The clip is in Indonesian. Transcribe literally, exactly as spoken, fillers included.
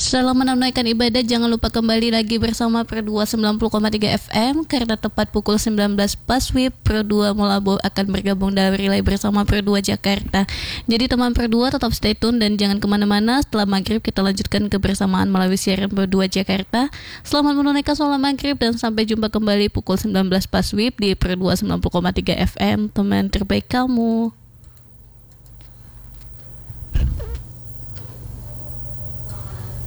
Setelah menunaikan ibadah, jangan lupa kembali lagi bersama Pro dua sembilan puluh koma tiga F M karena tepat pukul sembilan belas pas W I B Pro dua Molabo akan bergabung dalam relay bersama Pro dua Jakarta. Jadi teman Pro dua tetap stay tune dan jangan kemana-mana. Setelah maghrib kita lanjutkan kebersamaan melalui siaran Pro dua Jakarta. Selamat menunaikan sholat maghrib dan sampai jumpa kembali pukul sembilan belas pas W I B di Pro dua sembilan puluh koma tiga F M, teman terbaik kamu.